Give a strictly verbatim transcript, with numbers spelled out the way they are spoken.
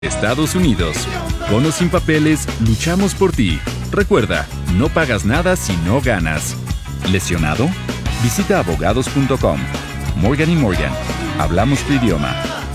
Estados Unidos. Con o sin papeles, luchamos por ti. Recuerda, no pagas nada si no ganas. ¿Lesionado? Visita abogados punto com. Morgan y Morgan. Hablamos tu idioma.